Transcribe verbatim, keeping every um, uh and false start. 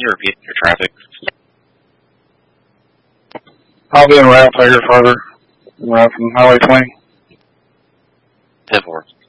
you repeat your traffic? I'll be in route here further, uh, from Highway twenty. ten four.